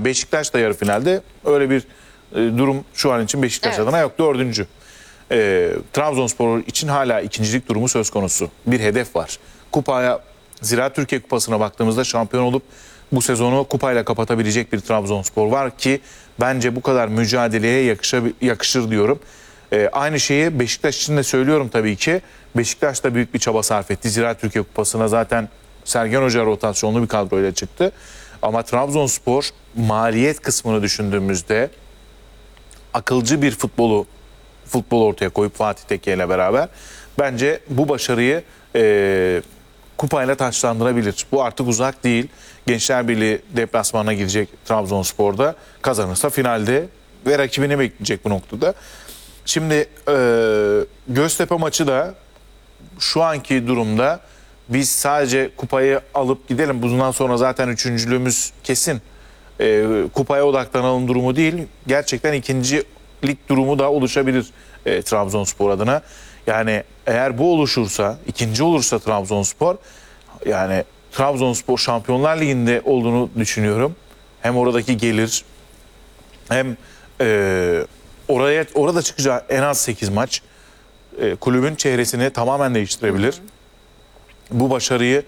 Beşiktaş da yarı finalde. Öyle bir durum şu an için Beşiktaş adına yok. Dördüncü. Trabzonspor için hala ikincilik durumu söz konusu. Bir hedef var. Kupaya, Ziraat Türkiye Kupası'na baktığımızda şampiyon olup bu sezonu kupayla kapatabilecek bir Trabzonspor var ki bence bu kadar mücadeleye yakışır diyorum. Aynı şeyi Beşiktaş için de söylüyorum tabii ki. Beşiktaş da büyük bir çaba sarf etti. Ziraat Türkiye Kupası'na zaten Sergen Hoca rotasyonlu bir kadroyla çıktı. Ama Trabzonspor maliyet kısmını düşündüğümüzde akılcı bir futbol ortaya koyup Fatih Tekke ile beraber bence bu başarıyı kupayla taçlandırabilir. Bu artık uzak değil. Gençler Birliği deplasmanına gidecek Trabzonspor'da, kazanırsa finalde ve rakibini bekleyecek bu noktada. Şimdi Göztepe maçı da şu anki durumda biz sadece kupayı alıp gidelim, bundan sonra zaten üçüncülüğümüz kesin, kupaya odaklanalım durumu değil. Gerçekten ikincilik durumu da oluşabilir Trabzonspor adına. Yani eğer bu oluşursa, ikinci olursa Trabzonspor, yani Trabzonspor Şampiyonlar Ligi'nde olduğunu düşünüyorum. Hem oradaki gelir, hem orada çıkacağı en az 8 maç kulübün çehresini tamamen değiştirebilir. Bu başarıyı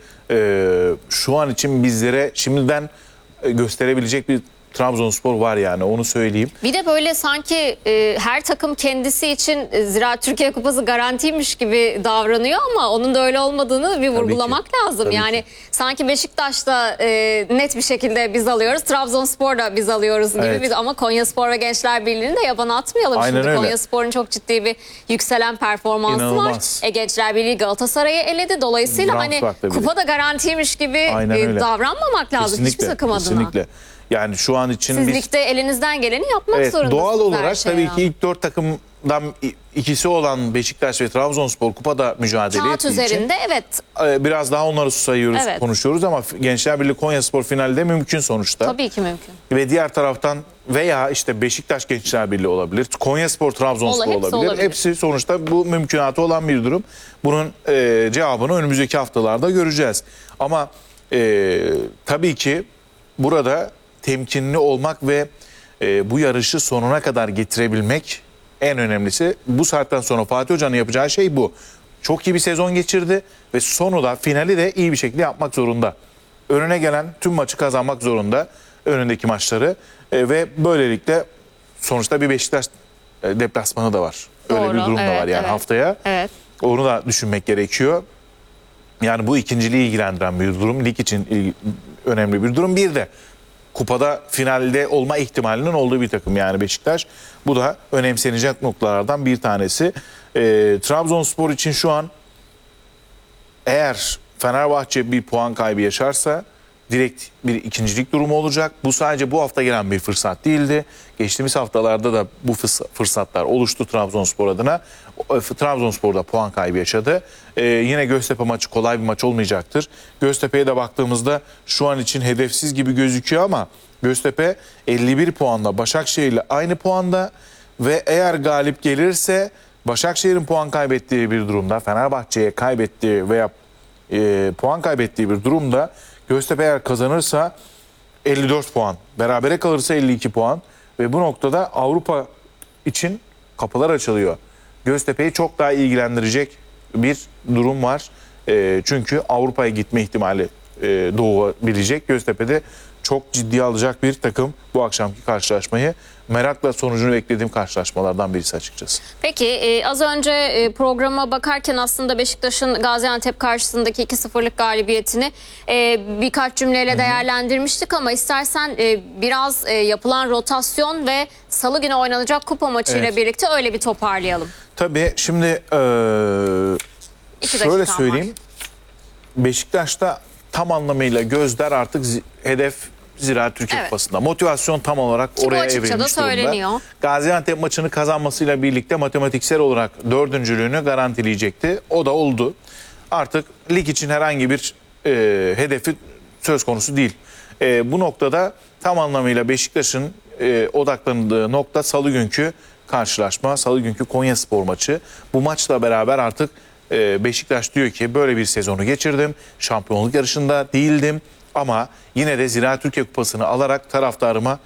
şu an için bizlere şimdiden gösterebilecek bir Trabzonspor var, yani onu söyleyeyim. Bir de böyle sanki her takım kendisi için Ziraat Türkiye Kupası garantiymiş gibi davranıyor ama onun da öyle olmadığını bir vurgulamak lazım. Tabii yani ki. sanki Beşiktaş'ta net bir şekilde biz alıyoruz, Trabzonspor'da biz alıyoruz gibi. Evet. Ama Konyaspor ve Gençler Birliği'ni de yabana atmayalım. Aynen Şimdi öyle. Konyaspor'un çok ciddi bir yükselen performansı İnanılmaz. var. Gençler Birliği Galatasaray'ı eledi. Dolayısıyla Grand hani farklı bir. kupa da garantiymiş gibi davranmamak lazım hiçbir takım adına. Kesinlikle. Yani şu an için Siz biz ligde elinizden geleni yapmak zorundasınız. doğal olarak her şeye tabii rağmen. ki ilk 4 takımdan ikisi olan Beşiktaş ve Trabzonspor kupada mücadele Kağıt ettiği üzerinde evet. biraz daha onları sayıyoruz, Evet. konuşuyoruz ama Gençler Birliği Konyaspor finalde mümkün sonuçta. Tabii ki mümkün. Ve diğer taraftan veya işte Beşiktaş Gençler Birliği olabilir, Konyaspor Trabzonspor Hepsi olabilir. Hepsi sonuçta bu mümkünatı olan bir durum. Bunun cevabını önümüzdeki haftalarda göreceğiz. Ama tabii ki burada temkinli olmak ve bu yarışı sonuna kadar getirebilmek en önemlisi. Bu saatten sonra Fatih Hoca'nın yapacağı şey bu. Çok iyi bir sezon geçirdi ve sonu da, finali de iyi bir şekilde yapmak zorunda. Önüne gelen tüm maçı kazanmak zorunda, önündeki maçları ve böylelikle sonuçta bir Beşiktaş deplasmanı da var. Öyle Doğru, bir durum da var yani haftaya. Evet. Onu da düşünmek gerekiyor. Yani bu ikinciliği ilgilendiren bir durum. Lig için önemli bir durum. Bir de kupada finalde olma ihtimalinin olduğu bir takım yani Beşiktaş. Bu da önemsenecek noktalardan bir tanesi. Trabzonspor için şu an eğer Fenerbahçe bir puan kaybı yaşarsa direkt bir ikincilik durumu olacak. Bu sadece bu hafta gelen bir fırsat değildi. Geçtiğimiz haftalarda da bu fırsatlar oluştu Trabzonspor adına. Trabzonspor'da puan kaybı yaşadı. Yine Göztepe maçı kolay bir maç olmayacaktır. Göztepe'ye de baktığımızda şu an için hedefsiz gibi gözüküyor ama Göztepe 51 puanla Başakşehir'le aynı puanda ve eğer galip gelirse Başakşehir'in puan kaybettiği bir durumda, Fenerbahçe'ye kaybettiği veya puan kaybettiği bir durumda Göztepe eğer kazanırsa 54 puan, berabere kalırsa 52 puan ve bu noktada Avrupa için kapılar açılıyor. Göztepe'yi çok daha ilgilendirecek bir durum var. Çünkü Avrupa'ya gitme ihtimali doğabilecek. Göztepe'de çok ciddiye alacak bir takım bu akşamki karşılaşmayı. Merakla sonucunu beklediğim karşılaşmalardan birisi açıkçası. Peki az önce programa bakarken aslında Beşiktaş'ın Gaziantep karşısındaki 2-0'lık galibiyetini birkaç cümleyle değerlendirmiştik ama istersen biraz yapılan rotasyon ve salı günü oynanacak kupa maçıyla birlikte öyle bir toparlayalım. Tabii şimdi şöyle söyleyeyim. Beşiktaş'ta tam anlamıyla gözler artık hedef Ziraat Türkiye Kupası'nda. Motivasyon tam olarak oraya evrilmiş durumda. Gaziantep maçını kazanmasıyla birlikte matematiksel olarak dördüncülüğünü garantileyecekti. O da oldu. Artık lig için herhangi bir hedefi söz konusu değil. Bu noktada tam anlamıyla Beşiktaş'ın odaklandığı nokta salı günkü karşılaşma, salı günkü Konyaspor maçı. Bu maçla beraber artık Beşiktaş diyor ki böyle bir sezonu geçirdim. Şampiyonluk yarışında değildim. Ama yine de Ziraat Türkiye Kupası'nı alarak taraftarıma